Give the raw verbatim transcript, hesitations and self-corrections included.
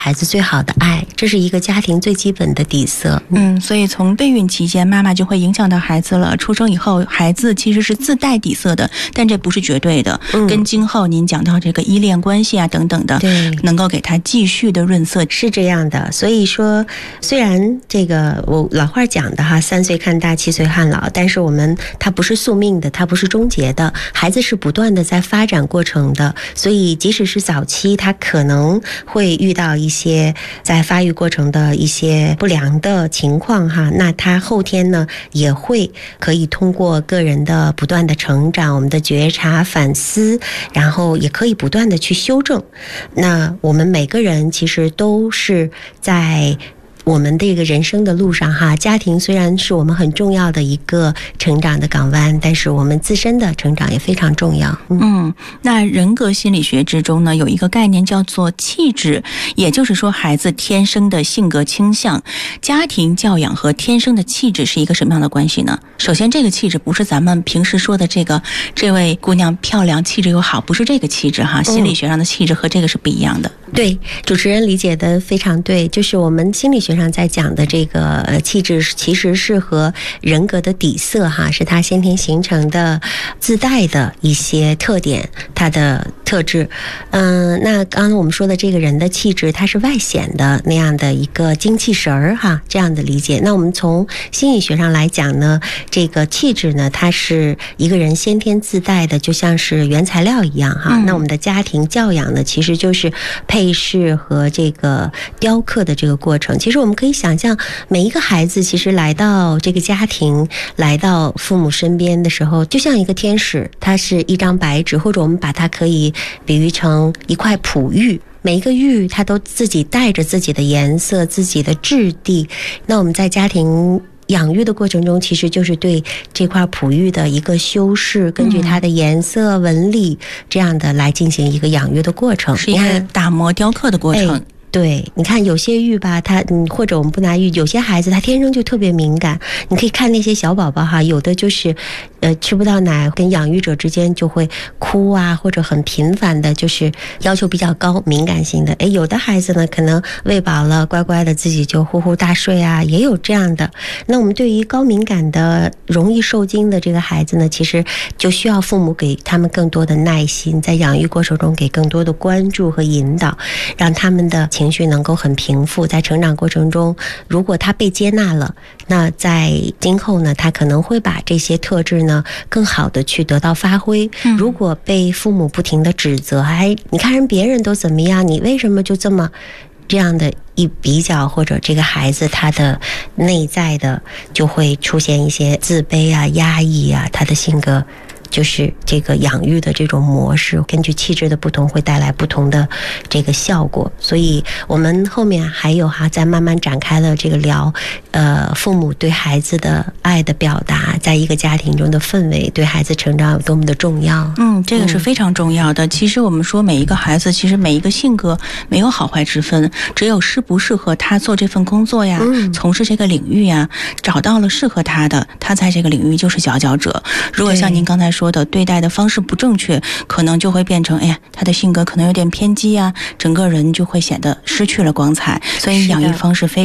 孩子最好的爱，这是一个家庭最基本的底色。 嗯，所以从备孕期间，妈妈就会影响到孩子了。出生以后，孩子其实是自带底色的，但这不是绝对的。嗯、跟今后您讲到这个依恋关系啊等等的， 对， 能够给他继续的润色， 是这样的。所以说，虽然这个我老话讲的哈，三岁看大，七岁看老，但是我们它不是宿命的，它不是终结的，孩子是不断的在发展过程的。所以，即使是早期，他可能会遇到一些在发育过程的一些不良的情况哈，那他后天呢也会可以通过个人的不断的成长，我们的觉察反思，然后也可以不断的去修正。那我们每个人其实都是在我们这个人生的路上哈，家庭虽然是我们很重要的一个成长的港湾，但是我们自身的成长也非常重要。 嗯, 嗯那人格心理学之中呢，有一个概念叫做气质，也就是说孩子天生的性格倾向，家庭教养和天生的气质是一个什么样的关系呢？首先，这个气质不是咱们平时说的这个这位姑娘漂亮，气质又好，不是这个气质哈，心理学上的气质和这个是不一样的。 嗯、对，主持人理解的非常对，就是我们心理学上在讲的这个呃气质，其实是和人格的底色哈，是他先天形成的自带的一些特点，它的特质。嗯、呃，那刚刚我们说的这个人的气质，它是外显的那样的一个精气神儿哈，这样的理解。那我们从心理学上来讲呢，这个气质呢，它是一个人先天自带的，就像是原材料一样哈。嗯、那我们的家庭教养呢，其实就是配饰和这个雕刻的这个过程。其实我们可以想象，每一个孩子其实来到这个家庭，来到父母身边的时候，就像一个天使，它是一张白纸，或者我们把它可以比喻成一块璞玉。每一个玉它都自己带着自己的颜色，自己的质地。那我们在家庭养育的过程中，其实就是对这块璞玉的一个修饰，根据它的颜色纹理这样的来进行一个养育的过程， 是一个打磨雕刻的过程。哎， 对，你看有些玉吧，它嗯，或者我们不拿玉，有些孩子他天生就特别敏感。你可以看那些小宝宝哈，有的就是呃吃不到奶，跟养育者之间就会哭啊，或者很频繁的，就是要求比较高，敏感型的。哎，有的孩子呢，可能喂饱了，乖乖的自己就呼呼大睡啊，也有这样的。那我们对于高敏感的、容易受惊的这个孩子呢，其实就需要父母给他们更多的耐心，在养育过程中给更多的关注和引导，让他们的情绪能够很平复。在成长过程中，如果他被接纳了，那在今后呢，他可能会把这些特质呢更好的去得到发挥。嗯、如果被父母不停的指责，还你看人别人都怎么样，你为什么就这么这样的一比较，或者这个孩子他的内在的就会出现一些自卑啊、压抑啊，他的性格就是这个养育的这种模式，根据气质的不同会带来不同的这个效果。所以我们后面还有哈，在慢慢展开了这个聊，呃，父母对孩子的爱的表达，在一个家庭中的氛围对孩子成长有多么的重要。 嗯，这个是非常重要的。嗯、其实我们说每一个孩子，其实每一个性格没有好坏之分，只有适不适合他做这份工作呀，嗯、从事这个领域呀，找到了适合他的，他在这个领域就是佼佼者。如果像您刚才说说的对待的方式不正确，可能就会变成哎呀，他的性格可能有点偏激啊，整个人就会显得失去了光彩。所以养育方式非